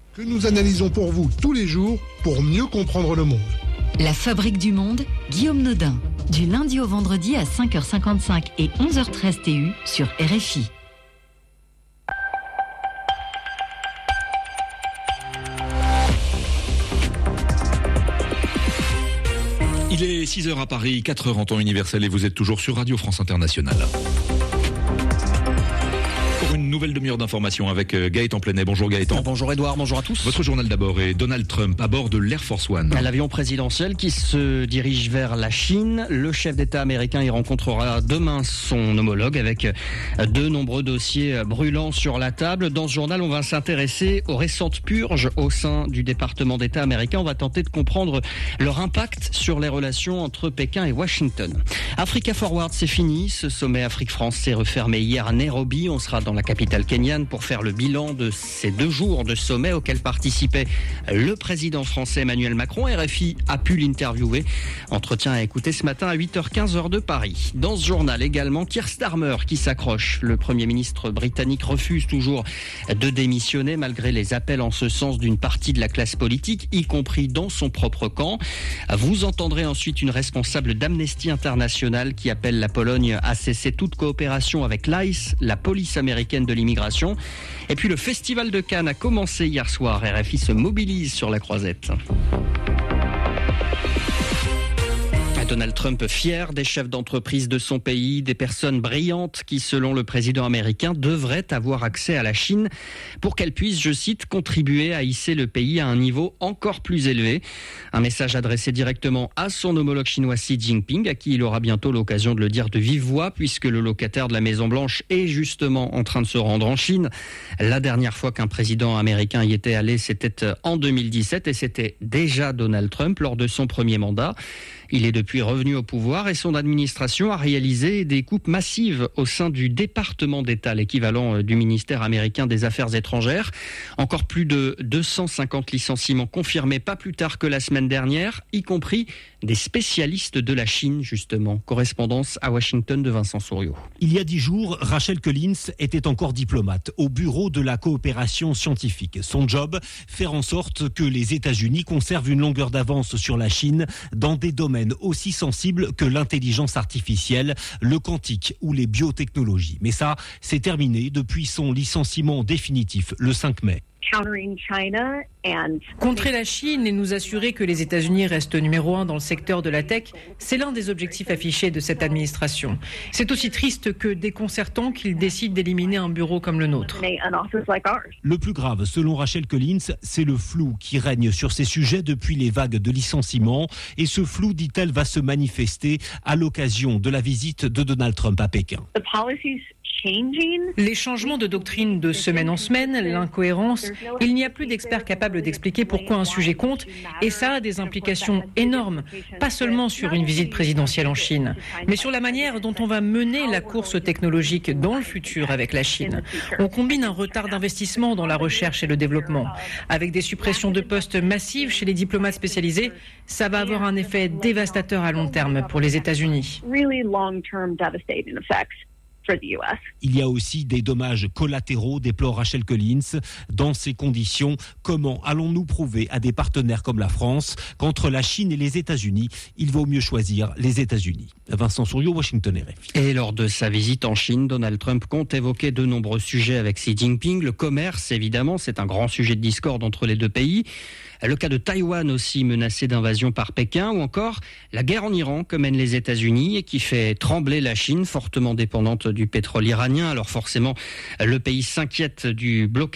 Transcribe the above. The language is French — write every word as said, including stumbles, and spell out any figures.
que nous analysons pour vous tous les jours pour mieux comprendre le monde. La Fabrique du Monde, Guillaume Nodin. Du lundi au vendredi à cinq heures cinquante-cinq et onze heures treize T U sur R F I. Il est six heures à Paris, quatre heures en temps universel et vous êtes toujours sur Radio France Internationale. Pour une nouvelle demi-heure d'information avec Gaëtan Plenet. Bonjour Gaëtan. Bonjour Edouard, bonjour à tous. Votre journal d'abord est Donald Trump à bord de l'Air Force One. L'avion présidentiel qui se dirige vers la Chine. Le chef d'État américain y rencontrera demain son homologue avec de nombreux dossiers brûlants sur la table. Dans ce journal, on va s'intéresser aux récentes purges au sein du département d'État américain. On va tenter de comprendre leur impact sur les relations entre Pékin et Washington. Africa Forward, c'est fini. Ce sommet Afrique-France s'est refermé hier à Nairobi. On sera dans la capitale kenyane pour faire le bilan de ces deux jours de sommet auxquels participait le président français Emmanuel Macron. R F I a pu l'interviewer. Entretien à écouter ce matin à huit heures quinze heure de Paris. Dans ce journal également, Keir Starmer qui s'accroche. Le Premier ministre britannique refuse toujours de démissionner malgré les appels en ce sens d'une partie de la classe politique, y compris dans son propre camp. Vous entendrez ensuite une responsable d'Amnesty International qui appelle la Pologne à cesser toute coopération avec l'I C E, la police américaine de l'immigration. Et puis le Festival de Cannes a commencé hier soir. R F I se mobilise sur la croisette. Donald Trump fier des chefs d'entreprise de son pays, des personnes brillantes qui, selon le président américain, devraient avoir accès à la Chine pour qu'elle puisse, je cite, contribuer à hisser le pays à un niveau encore plus élevé. Un message adressé directement à son homologue chinois Xi Jinping, à qui il aura bientôt l'occasion de le dire de vive voix, puisque le locataire de la Maison-Blanche est justement en train de se rendre en Chine. La dernière fois qu'un président américain y était allé, c'était en deux mille dix-sept et c'était déjà Donald Trump lors de son premier mandat. Il est depuis revenu au pouvoir et son administration a réalisé des coupes massives au sein du département d'État, l'équivalent du ministère américain des Affaires étrangères. Encore plus de deux cent cinquante licenciements confirmés pas plus tard que la semaine dernière, y compris des spécialistes de la Chine, justement. Correspondance à Washington de Vincent Souriau. Il y a dix jours, Rachel Collins était encore diplomate au bureau de la coopération scientifique. Son job, faire en sorte que les États-Unis conservent une longueur d'avance sur la Chine dans des domaines aussi sensibles que l'intelligence artificielle, le quantique ou les biotechnologies. Mais ça, c'est terminé depuis son licenciement définitif le cinq mai. Contrer la Chine et nous assurer que les États-Unis restent numéro un dans le secteur de la tech, c'est l'un des objectifs affichés de cette administration. C'est aussi triste que déconcertant qu'ils décident d'éliminer un bureau comme le nôtre. Le plus grave, selon Rachel Collins, c'est le flou qui règne sur ces sujets depuis les vagues de licenciements. Et ce flou, dit-elle, va se manifester à l'occasion de la visite de Donald Trump à Pékin. Les changements de doctrine de semaine en semaine, l'incohérence, il n'y a plus d'experts capables d'expliquer pourquoi un sujet compte et ça a des implications énormes, pas seulement sur une visite présidentielle en Chine, mais sur la manière dont on va mener la course technologique dans le futur avec la Chine. On combine un retard d'investissement dans la recherche et le développement. Avec des suppressions de postes massives chez les diplomates spécialisés, ça va avoir un effet dévastateur à long terme pour les États-Unis. Il y a aussi des dommages collatéraux, déplore Rachel Collins. Dans ces conditions, comment allons-nous prouver à des partenaires comme la France qu'entre la Chine et les États-Unis, il vaut mieux choisir les États-Unis? Vincent Souriau, Washington R F I. Et lors de sa visite en Chine, Donald Trump compte évoquer de nombreux sujets avec Xi Jinping. Le commerce, évidemment, c'est un grand sujet de discorde entre les deux pays. Le cas de Taïwan aussi menacé d'invasion par Pékin, ou encore la guerre en Iran que mènent les États-Unis et qui fait trembler la Chine, fortement dépendante du pétrole iranien. Alors forcément, le pays s'inquiète du blocage